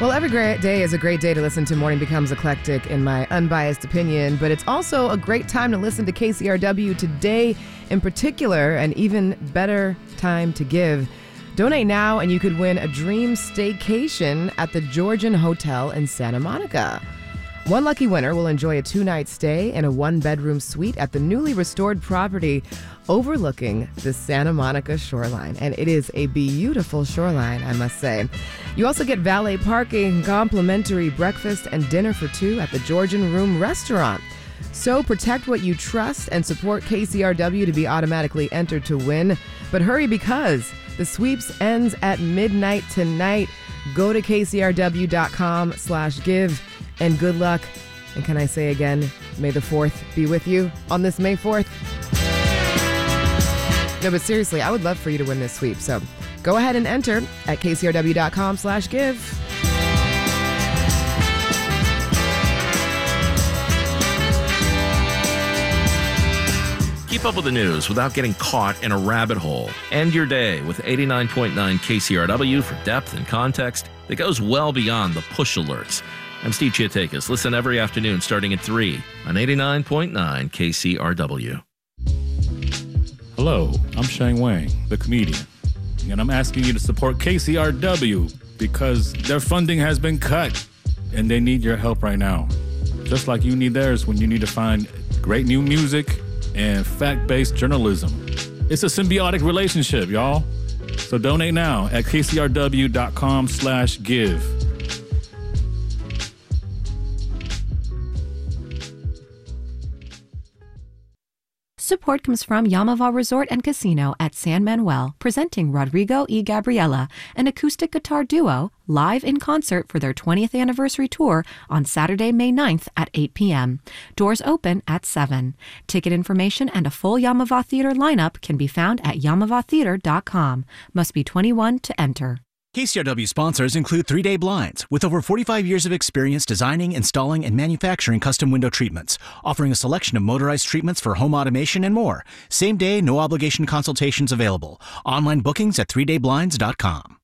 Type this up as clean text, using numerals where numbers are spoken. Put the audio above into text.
Well, every great day is a great day to listen to Morning Becomes Eclectic, in my unbiased opinion, but it's also a great time to listen to KCRW today in particular, an even better time to give. Donate now and you could win a dream staycation at the Georgian Hotel in Santa Monica. One lucky winner will enjoy a 2-night stay in a 1-bedroom suite at the newly restored property overlooking the Santa Monica shoreline. And it is a beautiful shoreline, I must say. You also get valet parking, complimentary breakfast, and dinner for 2 at the Georgian Room restaurant. So protect what you trust and support KCRW to be automatically entered to win. But hurry, because the sweeps ends at midnight tonight. Go to kcrw.com/give. And good luck. And can I say again, may the 4th be with you on this May 4th. No, but seriously, I would love for you to win this sweep. So go ahead and enter at kcrw.com/give. Keep up with the news without getting caught in a rabbit hole. End your day with 89.9 KCRW for depth and context that goes well beyond the push alerts. I'm Steve Chiatakis. Listen every afternoon starting at 3 on 89.9 KCRW. Hello, I'm Shane Wang, the comedian, and I'm asking you to support KCRW because their funding has been cut and they need your help right now. Just like you need theirs when you need to find great new music and fact-based journalism. It's a symbiotic relationship, y'all. So donate now at kcrw.com/give. Support comes from Yamava Resort and Casino at San Manuel, presenting Rodrigo y Gabriela, an acoustic guitar duo, live in concert for their 20th anniversary tour on Saturday, May 9th at 8 p.m. Doors open at 7. Ticket information and a full Yamava Theater lineup can be found at yamavatheater.com. Must be 21 to enter. KCRW sponsors include 3 Day Blinds, with over 45 years of experience designing, installing, and manufacturing custom window treatments, offering a selection of motorized treatments for home automation and more. Same day, no obligation consultations available. Online bookings at 3dayblinds.com.